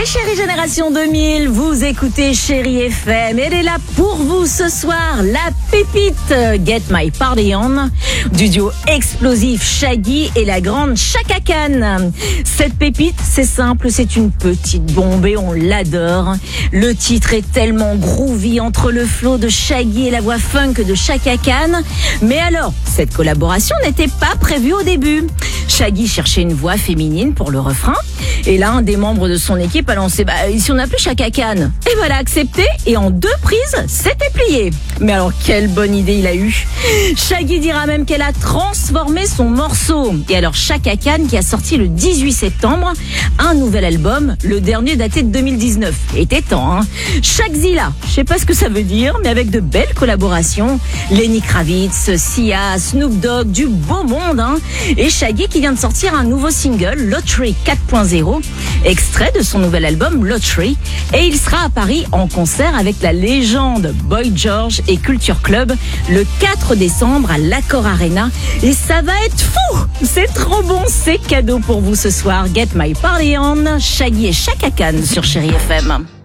C'est Chérie Génération 2000, vous écoutez Chérie FM. Elle est là pour vous ce soir, la pépite Get My Party On du duo explosif Shaggy et la grande Chaka Khan. Cette pépite, c'est simple, c'est une petite bombe et on l'adore. Le titre est tellement groovy entre le flow de Shaggy et la voix funk de Chaka Khan. Mais alors, cette collaboration n'était pas prévue au début. Shaggy cherchait une voix féminine pour le refrain. Et là, un des membres de son équipe a lancé, si on appelait Chaka Khan. Et voilà, accepté. Et en 2 prises, c'était plié. Mais alors, quelle bonne idée il a eu. Shaggy dira même qu'elle a transformé son morceau. Et alors, Chaka Khan qui a sorti le 18 septembre un nouvel album, le dernier daté de 2019. Était temps, hein. Shagzilla, je sais pas ce que ça veut dire, mais avec de belles collaborations. Lenny Kravitz, Sia, Snoop Dogg, du beau monde, hein. Et Shaggy qui vient de sortir un nouveau single, Lottery 4.0, extrait de son nouvel album Lottery. Et il sera à Paris en concert avec la légende Boy George et Culture Club le 4 décembre à l'Accor Arena. Et ça va être fou! C'est trop bon, c'est cadeau pour vous ce soir. Get My Party On, Shaggy et Chaka Khan sur Chérie FM.